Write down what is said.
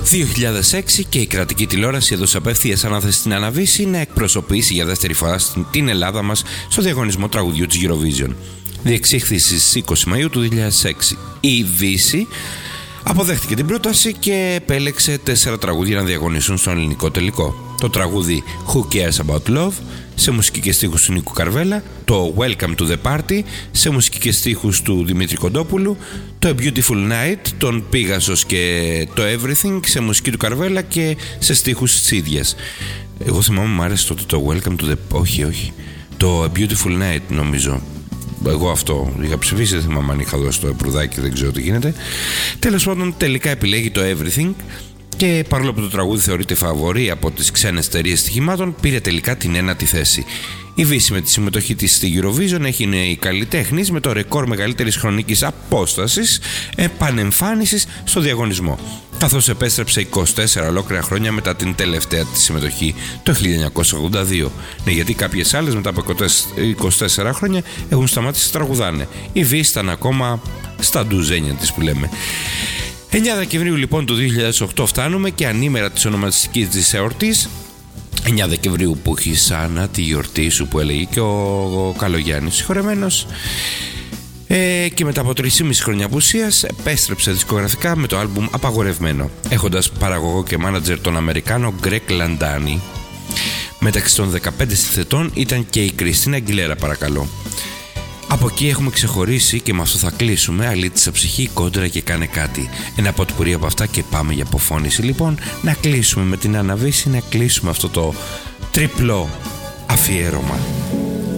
2006 και η κρατική τηλεόραση έδωσε απευθείας ανάθεση στην Άννα Βύση να εκπροσωπήσει για δεύτερη φορά την Ελλάδα μας στο διαγωνισμό τραγουδιού της Eurovision. Διεξήχθη στις 20 Μαΐου του 2006. Η Βύση αποδέχτηκε την πρόταση και επέλεξε 4 τραγούδια να διαγωνιστούν στον ελληνικό τελικό. Το τραγούδι Who Cares About Love σε μουσική και στίχους του Νίκου Καρβέλα, το Welcome to the Party σε μουσική και στίχους του Δημήτρη Κοντόπουλου, το A Beautiful Night των Πίγασος και το Everything σε μουσική του Καρβέλα και σε στίχους της ίδιας. Εγώ θυμάμαι μου άρεσε τότε το Welcome to the... όχι, το A Beautiful Night νομίζω. Εγώ αυτό είχα ψηφίσει, δεν θυμάμαι αν είχα δώσει το επρουδάκι, δεν ξέρω τι γίνεται. Τέλος πάντων, τελικά επιλέγει το Everything και παρόλο που το τραγούδι θεωρείται φαβορί από τις ξένες εταιρείες στοιχημάτων, πήρε τελικά την 1η θέση. Η Βύση με τη συμμετοχή της στη Eurovision έγινε η καλλιτέχνης με το ρεκόρ μεγαλύτερης χρονικής απόστασης επανεμφάνισης στο διαγωνισμό, καθώς επέστρεψε 24 ολόκληρα χρόνια μετά την τελευταία της συμμετοχή το 1982. Ναι, γιατί κάποιες άλλες μετά από 24 χρόνια έχουν σταματήσει να τραγουδάνε. Η Βύση ήταν ακόμα στα ντουζένια της που λέμε. 9 Δεκεμβρίου λοιπόν του 2008 φτάνουμε και ανήμερα της ονοματιστικής της εορτής, 9 Δεκεμβρίου που έχει σαν τη γιορτή σου που έλεγε και ο Καλογιάννης συγχωρεμένος, και μετά από 3,5 χρόνια απουσίας επέστρεψε δισκογραφικά με το άλμπουμ Απαγορευμένο, έχοντας παραγωγό και μάνατζερ τον Αμερικάνο Γκρέκ Λαντάνι. Μεταξύ των 15 συνθετών ήταν και η Κριστίνα Αγγιλέρα, παρακαλώ. Από εκεί έχουμε ξεχωρίσει και με αυτό θα κλείσουμε. Αλήτησα ψυχή, κόντρα και κάνε κάτι. Ένα ποτπουρί από αυτά και πάμε για αποφώνηση. Λοιπόν, να κλείσουμε με την Άννα Βύση, να κλείσουμε αυτό το τριπλό αφιέρωμα.